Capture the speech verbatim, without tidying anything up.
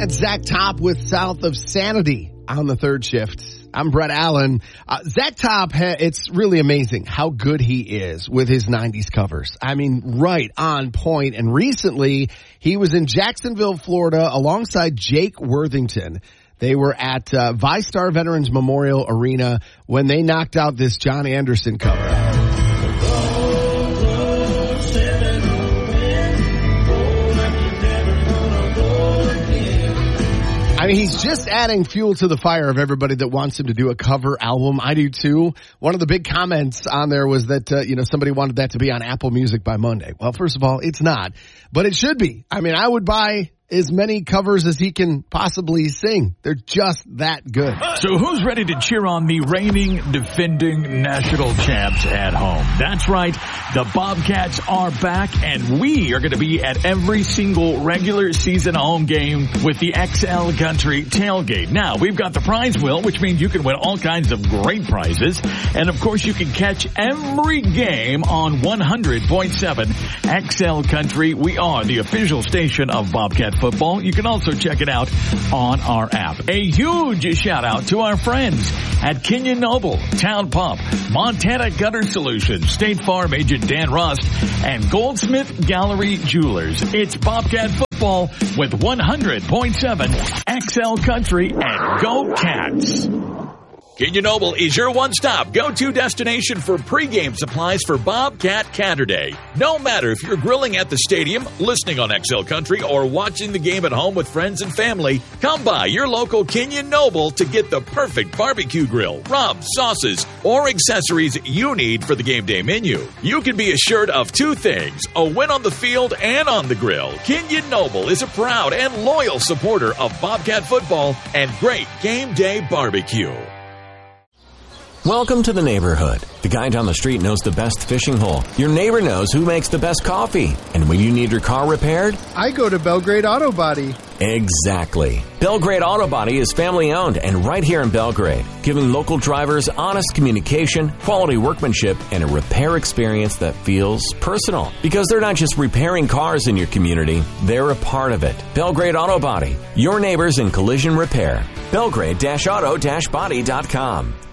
That's Zach Top with South of Sanity on the third shift. I'm Brett Allen. Uh, Zach Top, ha- it's really amazing how good he is with his nineties covers. I mean, right on point. And recently, he was in Jacksonville, Florida, alongside Jake Worthington. They were at uh, VyStar Veterans Memorial Arena when they knocked out this John Anderson cover. I mean, he's just adding fuel to the fire of everybody that wants him to do a cover album. I do too. One of the big comments on there was that, uh, you know, somebody wanted that to be on Apple Music by Monday. Well, first of all, it's not, but it should be. I mean, I would buy as many covers as he can possibly sing. They're just that good. So who's ready to cheer on the reigning, defending national champs at home? That's right. The Bobcats are back, and we are going to be at every single regular season home game with the X L Country Tailgate. Now, we've got the prize wheel, which means you can win all kinds of great prizes. And, of course, you can catch every game on one hundred point seven X L Country. We are the official station of Bobcat football. You can also check it out on our app. A huge shout out to our friends at Kenyon Noble, Town Pump, Montana Gutter Solutions, State Farm agent Dan Rust, and Goldsmith Gallery Jewelers. It's Bobcat football with one hundred point seven X L Country, and go Cats! Kenyon Noble is your one-stop go-to destination for pregame supplies for Bobcat Catterday. No matter if you're grilling at the stadium, listening on X L Country, or watching the game at home with friends and family, come by your local Kenyon Noble to get the perfect barbecue grill, rub, sauces, or accessories you need for the game day menu. You can be assured of two things: a win on the field and on the grill. Kenyon Noble is a proud and loyal supporter of Bobcat football and great game day barbecue. Welcome to the neighborhood. The guy down the street knows the best fishing hole. Your neighbor knows who makes the best coffee. And when you need your car repaired, I go to Belgrade Auto Body. Exactly. Belgrade Auto Body is family owned and right here in Belgrade, giving local drivers honest communication, quality workmanship, and a repair experience that feels personal. Because they're not just repairing cars in your community, they're a part of it. Belgrade Auto Body, your neighbors in collision repair. Belgrade auto body dot com.